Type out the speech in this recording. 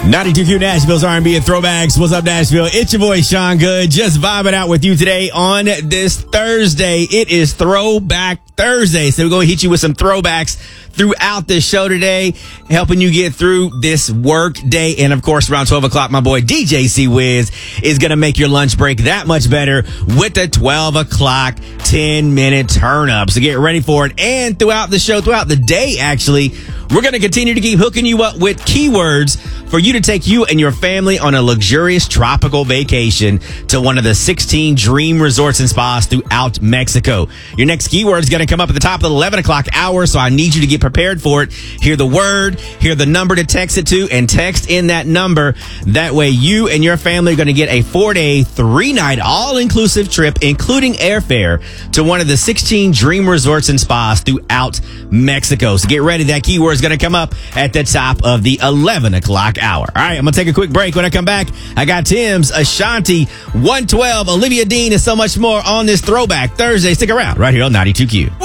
92Q Nashville's R&B and Throwbacks. What's up, Nashville? It's your boy, Sean Good. Just vibing out with you today on this Thursday. It is Throwback Thursday. So we're going to hit you with some throwbacks throughout the show today, helping you get through this work day. And of course, around 12 o'clock, my boy DJ C Wiz is going to make your lunch break that much better with the 12 o'clock 10-minute turn up. So get ready for it. And throughout the show, throughout the day, actually, we're going to continue to keep hooking you up with keywords for you to take you and your family on a luxurious tropical vacation to one of the 16 dream resorts and spas throughout Mexico. Your next keyword is going to come up at the top of the 11 o'clock hour, so I need you to get prepared for it. Hear the word, hear the number to text it to, and text in that number. That way you and your family are going to get a 4-day, 3-night, all-inclusive trip, including airfare, to one of the 16 dream resorts and spas throughout Mexico. So get ready. That keyword is going to come up at the top of the 11 o'clock hour. All right, I'm going to take a quick break. When I come back, I got Tim's, Ashanti, 112, Olivia Dean, and so much more on this Throwback Thursday. Stick around right here on 92Q.